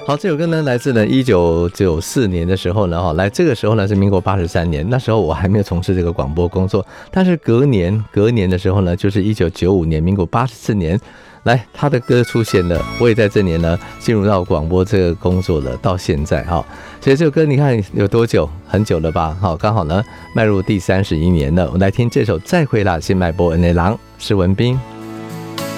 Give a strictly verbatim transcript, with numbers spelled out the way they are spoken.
好，这首歌呢来自呢一九九四年的时候呢，哈，来这个时候呢是民国八十三年，那时候我还没有从事这个广播工作，但是隔年隔年的时候呢，就是一九九五年，民国八十四年，来他的歌出现了，我也在这年呢进入到广播这个工作了，到现在哈，所以这首歌你看有多久？很久了吧？好，刚好呢迈入第三十一年了，我们来听这首《再会啦，新麦波恩内郎》，施文彬。